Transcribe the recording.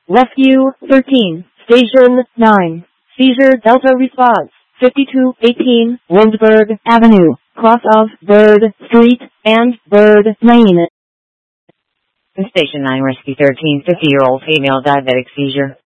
Rescue 13, Station 9. Seizure Delta response 5218 Lindbergh Avenue, cross of Bird Street and Bird Lane. Station 9 Rescue 13, 50-year-old female diabetic seizure.